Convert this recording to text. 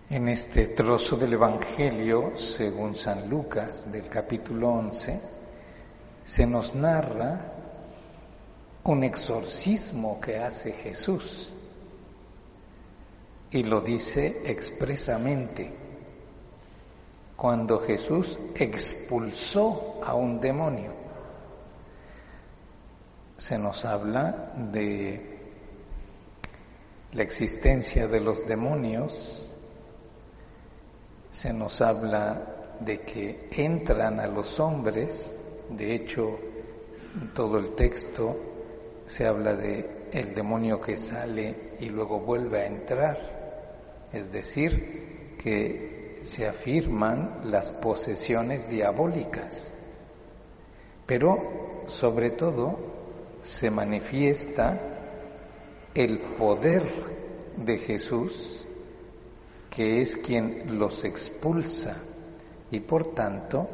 En este trozo del Evangelio, según San Lucas, del capítulo 11, se nos narra un exorcismo que hace Jesús, y lo dice expresamente, cuando Jesús expulsó a un demonio. Se nos habla de la existencia de los demonios, se nos habla de que entran a los hombres. De hecho, en todo el texto se habla de el demonio que sale y luego vuelve a entrar, es decir, que se afirman las posesiones diabólicas, pero sobre todo se manifiesta el poder de Jesús, que es quien los expulsa, y por tanto